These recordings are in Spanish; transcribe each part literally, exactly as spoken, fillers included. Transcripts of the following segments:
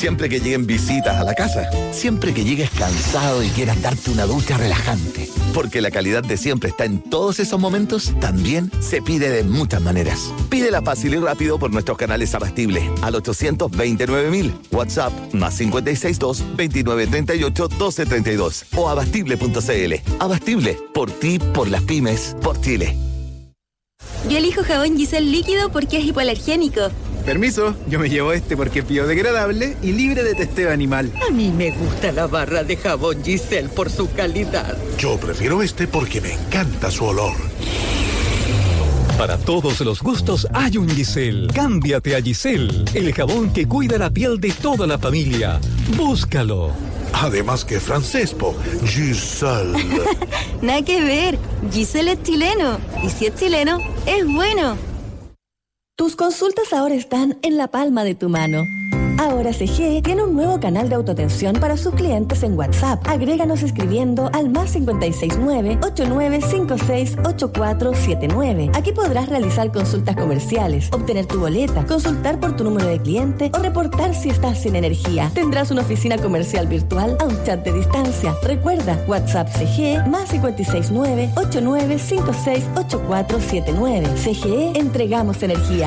Siempre que lleguen visitas a la casa. Siempre que llegues cansado y quieras darte una ducha relajante. Porque la calidad de siempre está en todos esos momentos, también se pide de muchas maneras. Pídela fácil y rápido por nuestros canales Abastible al ochocientos veintinueve mil, WhatsApp más cinco seis dos, veintinueve treinta y ocho, doce treinta y dos o abastible punto cl. Abastible, por ti, por las pymes, por Chile. Yo elijo jabón Giselle líquido porque es hipoalergénico. Permiso, yo me llevo este porque es biodegradable y libre de testeo animal. A mí me gusta la barra de jabón Giselle por su calidad. Yo prefiero este porque me encanta su olor. Para todos los gustos hay un Giselle. Cámbiate a Giselle, el jabón que cuida la piel de toda la familia. Búscalo. Además que francés, po. Giselle. Nada que ver. Giselle es chileno. Y si es chileno, es bueno. Tus consultas ahora están en la palma de tu mano. Ahora C G tiene un nuevo canal de autoatención para sus clientes en WhatsApp. Agréganos escribiendo al más cinco seis nueve, ocho nueve cinco seis, ocho cuatro siete nueve. Aquí podrás realizar consultas comerciales, obtener tu boleta, consultar por tu número de cliente o reportar si estás sin energía. Tendrás una oficina comercial virtual a un chat de distancia. Recuerda, WhatsApp C G más cinco seis nueve, ocho nueve cinco seis, ocho cuatro siete nueve. C G E, entregamos energía.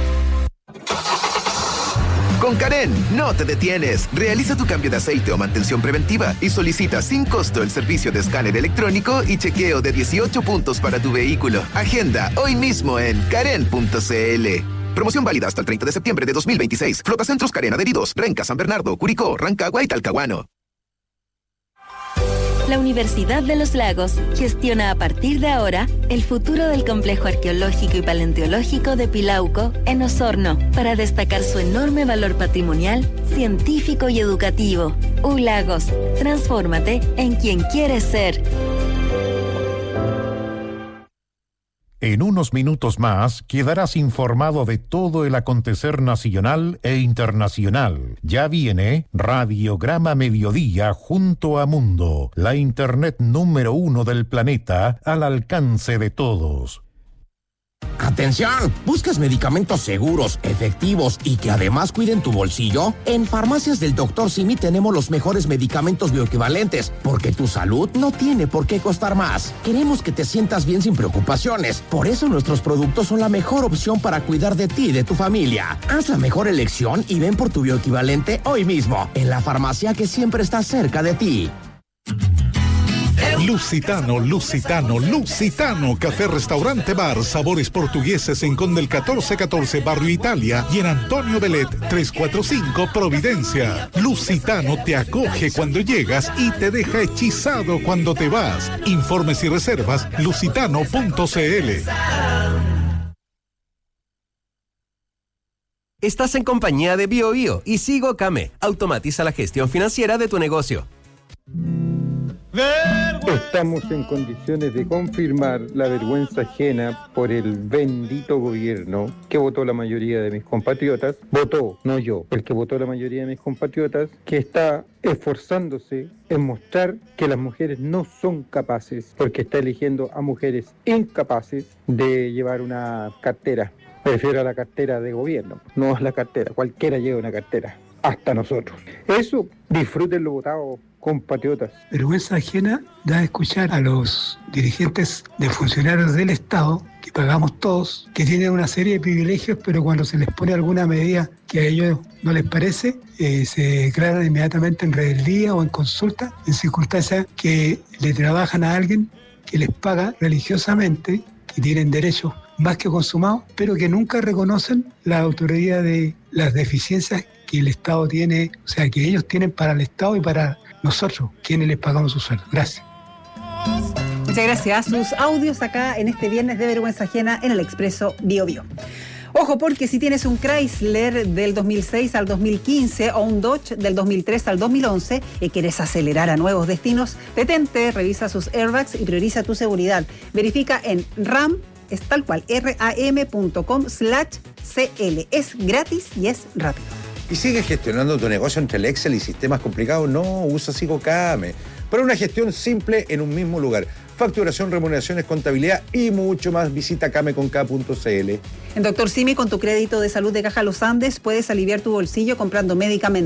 Con Karen, no te detienes. Realiza tu cambio de aceite o mantención preventiva y solicita sin costo el servicio de escáner electrónico y chequeo de dieciocho puntos para tu vehículo. Agenda hoy mismo en karen punto cl. Promoción válida hasta el treinta de septiembre de dos mil veintiséis. Flotacentros Karen adheridos. Renca, San Bernardo, Curicó, Rancagua y Talcahuano. La Universidad de los Lagos gestiona a partir de ahora el futuro del complejo arqueológico y paleontológico de Pilauco en Osorno para destacar su enorme valor patrimonial, científico y educativo. U Lagos, transfórmate en quien quieres ser. En unos minutos más quedarás informado de todo el acontecer nacional e internacional. Ya viene Radiograma Mediodía junto a Mundo, la internet número uno del planeta al alcance de todos. ¡Atención! ¿Buscas medicamentos seguros, efectivos y que además cuiden tu bolsillo? En Farmacias del doctor Simi tenemos los mejores medicamentos bioequivalentes, porque tu salud no tiene por qué costar más. Queremos que te sientas bien sin preocupaciones. Por eso nuestros productos son la mejor opción para cuidar de ti y de tu familia. Haz la mejor elección y ven por tu bioequivalente hoy mismo, en la farmacia que siempre está cerca de ti. Lusitano, Lusitano, Lusitano, Café Restaurante Bar, sabores portugueses en Condel catorce catorce, Barrio Italia y en Antonio Belet trescientos cuarenta y cinco, Providencia. Lusitano te acoge cuando llegas y te deja hechizado cuando te vas. Informes y reservas, lusitano punto cl. Estás en compañía de Bio Bio y Sigo Came. Automatiza la gestión financiera de tu negocio. Estamos en condiciones de confirmar la vergüenza ajena por el bendito gobierno que votó la mayoría de mis compatriotas. Votó, no yo, el que votó la mayoría de mis compatriotas, que está esforzándose en mostrar que las mujeres no son capaces, porque está eligiendo a mujeres incapaces de llevar una cartera. Prefiero a la cartera de gobierno, no a la cartera. Cualquiera lleva una cartera, hasta nosotros. Eso, disfrútenlo votado, compatriotas. Vergüenza ajena da escuchar a los dirigentes de funcionarios del Estado, que pagamos todos, que tienen una serie de privilegios, pero cuando se les pone alguna medida que a ellos no les parece, eh, se declaran inmediatamente en rebeldía o en consulta, en circunstancias que le trabajan a alguien que les paga religiosamente, que tienen derechos más que consumados, pero que nunca reconocen la autoridad de las deficiencias que el Estado tiene, o sea, que ellos tienen para el Estado y para nosotros, quienes les pagamos su sueldo. Gracias. Muchas gracias. Sus audios acá en este viernes de vergüenza ajena en el Expreso Bio Bio. Ojo, porque si tienes un Chrysler del dos mil seis al dos mil quince o un Dodge del dos mil tres al dos mil once y quieres acelerar a nuevos destinos, detente, revisa sus airbags y prioriza tu seguridad. Verifica en RAM, es tal cual, ram.com slash cl. Es gratis y es rápido. ¿Y sigues gestionando tu negocio entre el Excel y sistemas complicados? No, usa Sigo Came. Para una gestión simple en un mismo lugar. Facturación, remuneraciones, contabilidad y mucho más. Visita came con k punto cl. En Doctor Simi, con tu crédito de salud de Caja Los Andes, puedes aliviar tu bolsillo comprando medicamentos.